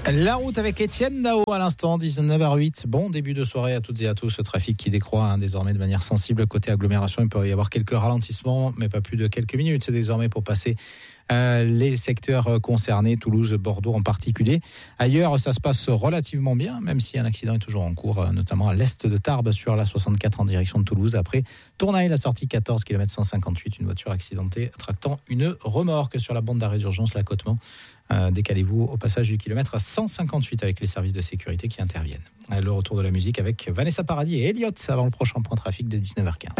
La route avec Étienne Dao à l'instant, 19h08. Bon début de soirée à toutes et à tous. Ce trafic qui décroît désormais de manière sensible. Côté agglomération, il peut y avoir quelques ralentissements, mais pas plus de quelques minutes. C'est désormais pour passer les secteurs concernés, Toulouse, Bordeaux en particulier. Ailleurs, ça se passe relativement bien, même si un accident est toujours en cours, notamment à l'est de Tarbes sur la 64 en direction de Toulouse. Après Tournail, la sortie 14 km 158, une voiture accidentée tractant une remorque sur la bande d'arrêt d'urgence, l'accotement. Décalez-vous au passage du kilomètre à 158 avec les services de sécurité qui interviennent. Le retour de la musique avec Vanessa Paradis et Elliott avant le prochain point trafic de 19h15.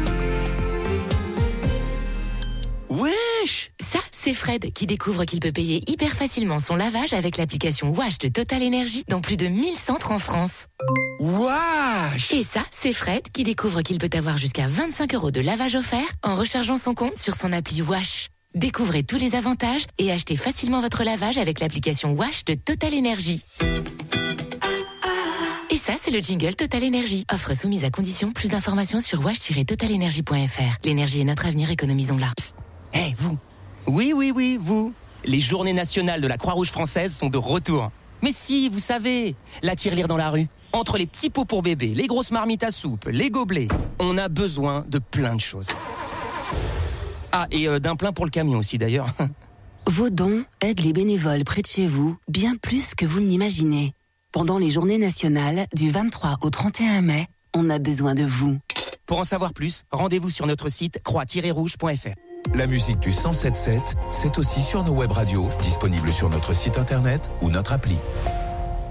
Wesh! Ça, c'est Fred qui découvre qu'il peut payer hyper facilement son lavage avec l'application Wash de Total Energy dans plus de 1000 centres en France. Wesh! Et ça, c'est Fred qui découvre qu'il peut avoir jusqu'à 25 € de lavage offert en rechargeant son compte sur son appli Wash. Découvrez tous les avantages et achetez facilement votre lavage avec l'application Wash de Total Energy. Et ça, c'est le jingle Total Energy. Offre soumise à condition. Plus d'informations sur wash-totalenergy.fr. L'énergie est notre avenir, économisons-la. Hey, vous! Oui, vous! Les journées nationales de la Croix-Rouge française sont de retour. Mais si, vous savez, la tirelire dans la rue. Entre les petits pots pour bébé, les grosses marmites à soupe, les gobelets, on a besoin de plein de choses. Ah, et d'un plein pour le camion aussi d'ailleurs. Vos dons aident les bénévoles près de chez vous bien plus que vous ne l'imaginez. Pendant les journées nationales, du 23 au 31 mai, on a besoin de vous. Pour en savoir plus, rendez-vous sur notre site croix-rouge.fr. La musique du 107.7, c'est aussi sur nos web radios, disponibles sur notre site internet ou notre appli.